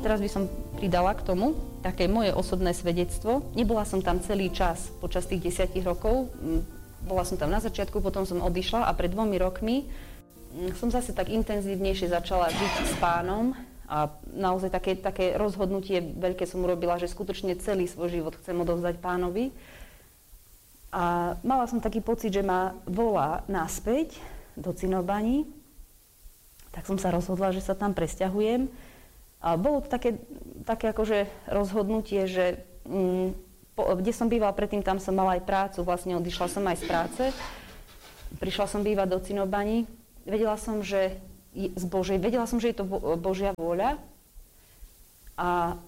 teraz by som pridala k tomu také moje osobné svedectvo. Nebola som tam celý čas počas tých 10 rokov. Bola som tam na začiatku, potom som odišla a pred 2 rokmi som zase tak intenzívnejšie začala žiť s Pánom a naozaj také rozhodnutie veľké som urobila, že skutočne celý svoj život chcem odovzdať Pánovi. A mala som taký pocit, že ma volá naspäť do Cinobaní, tak som sa rozhodla, že sa tam presťahujem. A bolo to také akože rozhodnutie, že kde som bývala predtým, tam som mala aj prácu, vlastne odišla som aj z práce. Prišla som bývať do Cinobaní. Vedela som, že je to Božia vôľa a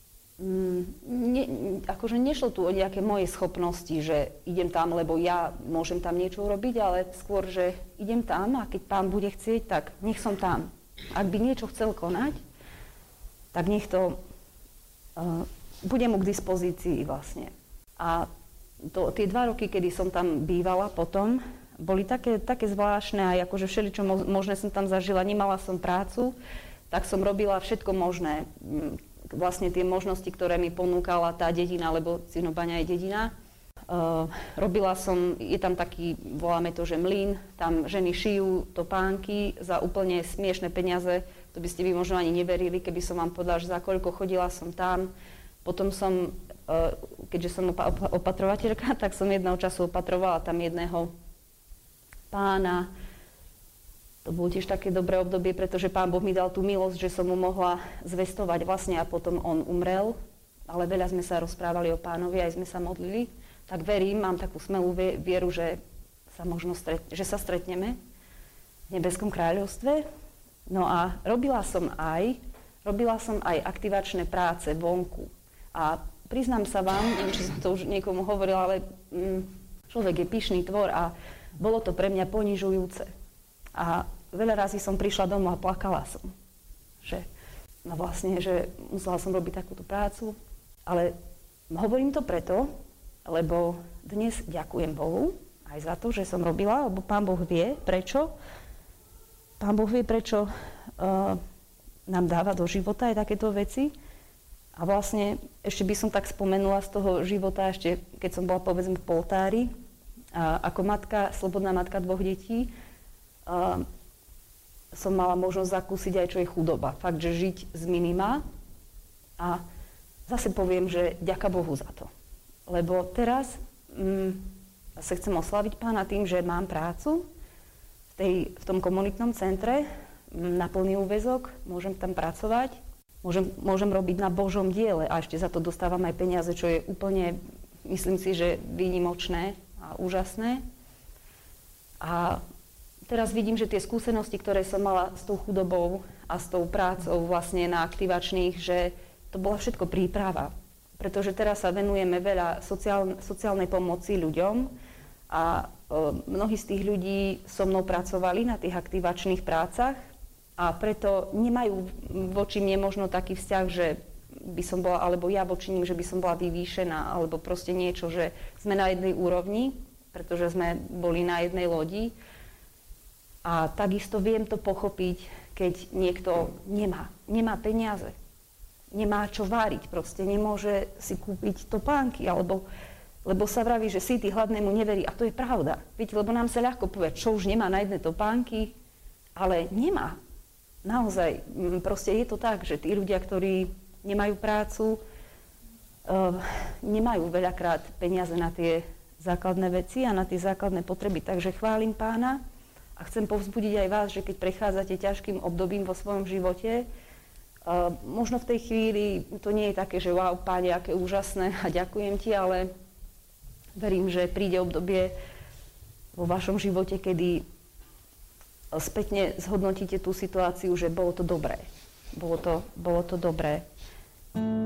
akože nešlo tu o nejaké moje schopnosti, že idem tam, lebo ja môžem tam niečo urobiť, ale skôr, že idem tam a keď Pán bude chcieť, tak nech som tam. Ak by niečo chcel konať, tak nech to bude mu k dispozícii vlastne. A tie 2 roky, kedy som tam bývala potom, boli také zvláštne, aj akože všeličo možné som tam zažila, nemala som prácu, tak som robila všetko možné. Vlastne tie možnosti, ktoré mi ponúkala tá dedina, lebo Cinobaňa je dedina. Robila som, je tam taký, voláme to, že mlyn, tam ženy šijú topánky za úplne smiešné peniaze, to by ste by možno ani neverili, keby som vám povedala, že za koľko chodila som tam. Potom som, keďže som opatrovateľka, tak som jedného času opatrovala tam jedného pána. To bolo tiež také dobré obdobie, pretože Pán Boh mi dal tú milosť, že som mu mohla zvestovať vlastne a potom on umrel. Ale veľa sme sa rozprávali o Pánovi, aj sme sa modlili. Tak verím, mám takú smelú vieru, že sa stretneme v nebeskom kráľovstve. No a robila som aj aktivačné práce vonku. A priznám sa vám, neviem, či som to už niekomu hovorila, ale človek je pyšný tvor a bolo to pre mňa ponižujúce. A veľa razy som prišla domov a plakala som. Že musela som robiť takúto prácu. Ale hovorím to preto, lebo dnes ďakujem Bohu aj za to, že som robila, lebo Pán Boh vie prečo. Pán Boh vie, prečo nám dáva do života aj takéto veci. A vlastne ešte by som tak spomenula z toho života, ešte keď som bola povedzme v Poltári, ako matka, slobodná matka 2 detí, som mala možnosť zakúsiť aj, čo je chudoba. Fakt, že žiť z minima. A zase poviem, že ďaká Bohu za to. Lebo teraz sa chcem oslaviť Pána tým, že mám prácu v tom komunitnom centre na plný úväzok, môžem tam pracovať, môžem robiť na Božom diele a ešte za to dostávam aj peniaze, čo je úplne, myslím si, že výnimočné a úžasné. A teraz vidím, že tie skúsenosti, ktoré som mala s tou chudobou a s tou prácou vlastne na aktivačných, že to bola všetko príprava. Pretože teraz sa venujeme veľa sociálnej pomoci ľuďom a mnohí z tých ľudí so mnou pracovali na tých aktivačných prácach a preto nemajú voči mne možno taký vzťah, že by som bola, alebo ja voči nim, že by som bola vyvýšená, alebo proste niečo, že sme na jednej úrovni, pretože sme boli na jednej lodi. A takisto viem to pochopiť, keď niekto nemá peniaze, nemá čo váriť, proste nemôže si kúpiť topánky, lebo sa vraví, že sytý hladnému neverí. A to je pravda. Viete, lebo nám sa ľahko povie, čo už nemá na jedné topánky, ale nemá. Naozaj, proste je to tak, že tí ľudia, ktorí nemajú prácu, nemajú veľakrát peniaze na tie základné veci a na tie základné potreby. Takže chválim Pána a chcem povzbudiť aj vás, že keď prechádzate ťažkým obdobím vo svojom živote, možno v tej chvíli to nie je také, že wow, Páne, aké úžasné a ďakujem ti, ale verím, že príde obdobie vo vašom živote, kedy spätne zhodnotíte tú situáciu, že bolo to dobré. Bolo to dobré.